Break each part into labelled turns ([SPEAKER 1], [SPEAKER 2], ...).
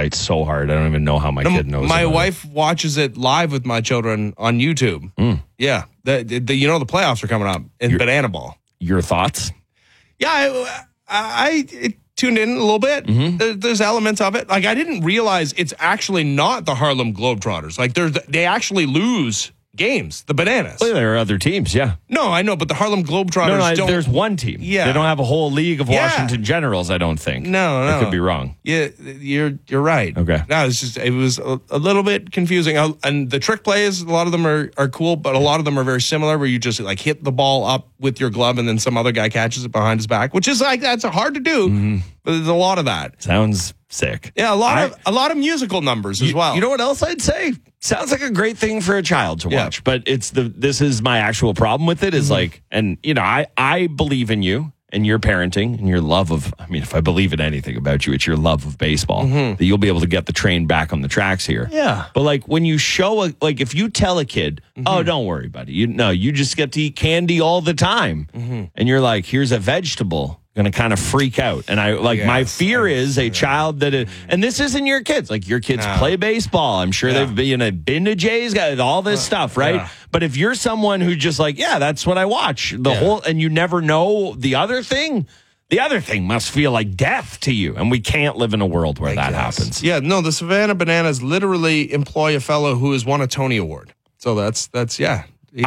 [SPEAKER 1] fight so hard. I don't even know how my kid knows.
[SPEAKER 2] My wife watches it live with my children on YouTube. Yeah. The playoffs are coming up in Banana Ball.
[SPEAKER 1] Your thoughts?
[SPEAKER 2] Yeah, I tuned in a little bit. There's elements of it. Like, I didn't realize it's actually not the Harlem Globetrotters. Like, they actually lose games, the Bananas.
[SPEAKER 1] Well, there are other teams, yeah.
[SPEAKER 2] No, I know, but the Harlem Globetrotters don't.
[SPEAKER 1] There's one team.
[SPEAKER 2] Yeah.
[SPEAKER 1] They don't have a whole league of Washington Generals, I don't think.
[SPEAKER 2] No.
[SPEAKER 1] I could be wrong.
[SPEAKER 2] Yeah, you're right.
[SPEAKER 1] Okay.
[SPEAKER 2] No, it was a little bit confusing. And the trick plays, a lot of them are cool, but a lot of them are very similar, where you just like hit the ball up with your glove and then some other guy catches it behind his back, which is like, that's hard to do. But there's a lot of that.
[SPEAKER 1] Sounds sick.
[SPEAKER 2] Yeah, a lot of musical numbers as well.
[SPEAKER 1] You know what else I'd say? Sounds like a great thing for a child to watch, but this is my actual problem with it is like, and I believe in you and your parenting and your love of, I mean, if I believe in anything about you, it's your love of baseball, that you'll be able to get the train back on the tracks here.
[SPEAKER 2] Yeah.
[SPEAKER 1] But like when you show, if you tell a kid, oh, don't worry, buddy, you just get to eat candy all the time. And you're like, here's a vegetable. Going to kind of freak out. And my fear is a child and this isn't your kids. Like, your kids play baseball. I'm sure they've been to Jays, got all this stuff, right? Yeah. But if you're someone who just like, that's what I watch, and you never know the other thing must feel like death to you. And we can't live in a world where that happens.
[SPEAKER 2] Yeah, no, the Savannah Bananas literally employ a fellow who has won a Tony Award. So that's yeah.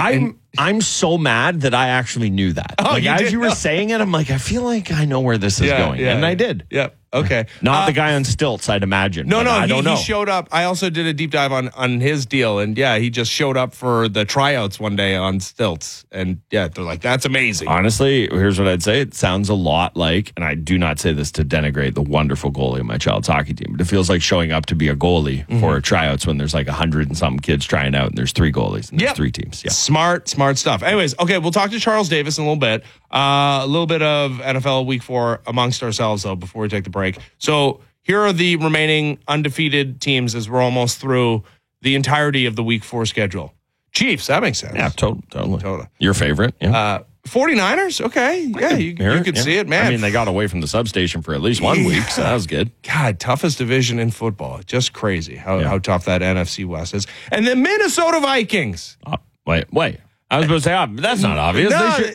[SPEAKER 1] I'm so mad that I actually knew that.
[SPEAKER 2] Oh,
[SPEAKER 1] as you were saying it, I'm like, I feel like I know where this is going. And I did.
[SPEAKER 2] Yeah. Okay.
[SPEAKER 1] Not the guy on stilts, I'd imagine.
[SPEAKER 2] No,
[SPEAKER 1] I don't know.
[SPEAKER 2] He showed up. I also did a deep dive on his deal. And he just showed up for the tryouts one day on stilts. And they're like, that's amazing.
[SPEAKER 1] Honestly, here's what I'd say. It sounds a lot like, and I do not say this to denigrate the wonderful goalie of my child's hockey team, but it feels like showing up to be a goalie for tryouts when there's like 100 and something kids trying out and there's 3 goalies and there's 3 teams. Yeah.
[SPEAKER 2] Smart stuff. Anyways, okay, we'll talk to Charles Davis in a little bit. A little bit of NFL Week 4 amongst ourselves, though, before we take the break. So here are the remaining undefeated teams as we're almost through the entirety of the Week 4 schedule. Chiefs, that makes sense.
[SPEAKER 1] Yeah, totally. Your favorite? Yeah.
[SPEAKER 2] 49ers, okay. Yeah, you could see it, man.
[SPEAKER 1] I mean, they got away from the substation for at least 1 week, so that was good.
[SPEAKER 2] God, toughest division in football. Just crazy how tough that NFC West is. And the Minnesota Vikings.
[SPEAKER 1] Wait. I was going to say, that's not obvious.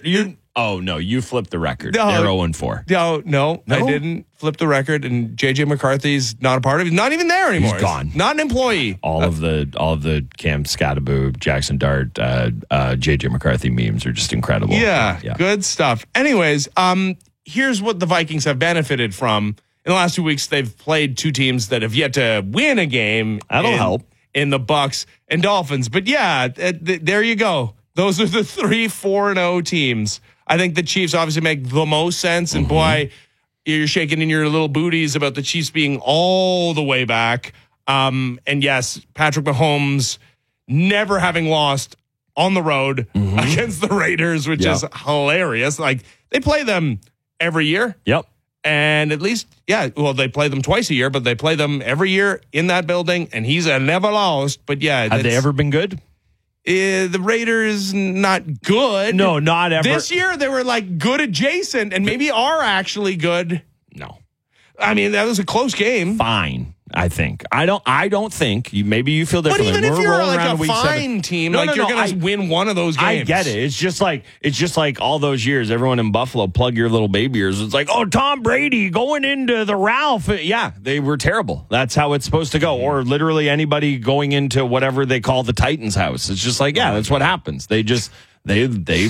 [SPEAKER 1] You flipped the record. They're 0-4.
[SPEAKER 2] No, I didn't flip the record, and J.J. McCarthy's not a part of it. He's not even there anymore.
[SPEAKER 1] He's gone.
[SPEAKER 2] Not an employee.
[SPEAKER 1] All of the Cam Scattaboo, Jackson Dart, J.J. McCarthy memes are just incredible.
[SPEAKER 2] Yeah, good stuff. Anyways, here's what the Vikings have benefited from. In the last 2 weeks, they've played 2 teams that have yet to win a game.
[SPEAKER 1] That'll help.
[SPEAKER 2] In the Bucs and Dolphins. But there you go. Those are the 3 4-0 teams. I think the Chiefs obviously make the most sense. And boy, you're shaking in your little booties about the Chiefs being all the way back. And yes, Patrick Mahomes never having lost on the road against the Raiders, which is hilarious. Like, they play them every year.
[SPEAKER 1] Yep.
[SPEAKER 2] And at least, they play them twice a year, but they play them every year in that building. And he's never lost. But
[SPEAKER 1] have they ever been good?
[SPEAKER 2] The Raiders not good.
[SPEAKER 1] No, not ever.
[SPEAKER 2] This year they were like good adjacent and maybe are actually good.
[SPEAKER 1] No.
[SPEAKER 2] I mean, that was a close game.
[SPEAKER 1] Fine, I think. I don't think. Maybe you feel differently.
[SPEAKER 2] But even if you're like a fine team, you're going to win one of those games.
[SPEAKER 1] I get it. It's just like all those years, everyone in Buffalo, plug your little baby ears. It's like, oh, Tom Brady going into the Ralph. Yeah, they were terrible. That's how it's supposed to go. Or literally anybody going into whatever they call the Titans house. It's just like, that's what happens. They just... They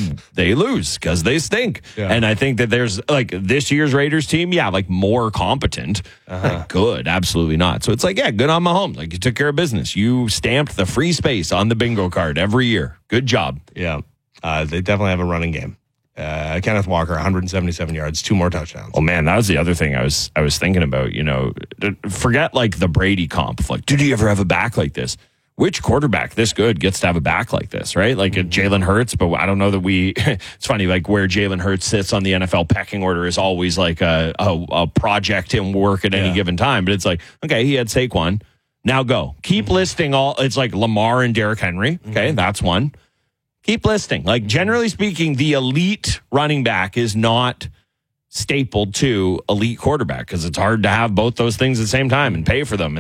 [SPEAKER 1] lose because they stink. Yeah. And I think that there's like this year's Raiders team, more competent. Good, absolutely not. So it's like, good on Mahomes. Like, you took care of business. You stamped the free space on the bingo card every year. Good job.
[SPEAKER 2] Yeah. They definitely have a running game. Kenneth Walker, 177 yards, 2 more touchdowns.
[SPEAKER 1] Oh man, that was the other thing I was thinking about. Forget like the Brady comp. Like, did he ever have a back like this? Which quarterback this good gets to have a back like this, right? Like Jalen Hurts, but I don't know that it's funny, like where Jalen Hurts sits on the NFL pecking order is always like a project in work at any given time. But it's like, okay, he had Saquon. Now go. Keep listing it's like Lamar and Derrick Henry. Okay, that's one. Keep listing. Like, generally speaking, the elite running back is not stapled to elite quarterback because it's hard to have both those things at the same time and pay for them.